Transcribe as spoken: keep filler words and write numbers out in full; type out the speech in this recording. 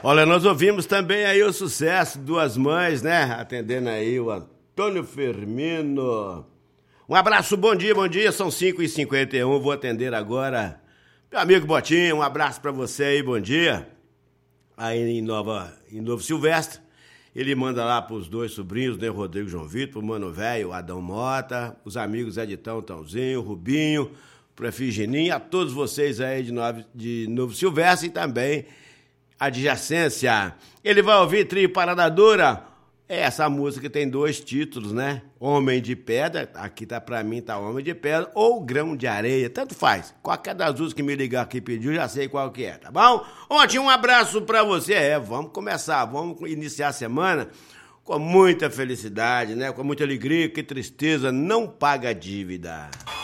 Olha, nós ouvimos também aí o sucesso Duas Mães, né? Atendendo aí o Antônio Firmino. Um abraço, bom dia, bom dia, são cinco e cinquenta e um, vou atender agora meu amigo Botinho, um abraço pra você aí, bom dia. Aí em, Nova, em Novo Silvestre, ele manda lá pros dois sobrinhos, né, Rodrigo João Vitor, pro Mano Velho, Adão Mota, os amigos Editão, Tãozinho, Rubinho, pro Efigeninha, a todos vocês aí de Novo, de Novo Silvestre e também adjacência. Ele vai ouvir Trio Parada Dura. Essa música tem dois títulos, né? Homem de Pedra, aqui tá pra mim, tá Homem de Pedra, ou Grão de Areia, tanto faz. Qualquer das duas que me ligar aqui e pediu, já sei qual que é, tá bom? Ontem um abraço pra você, é, vamos começar, vamos iniciar a semana com muita felicidade, né? Com muita alegria, que tristeza não paga dívida.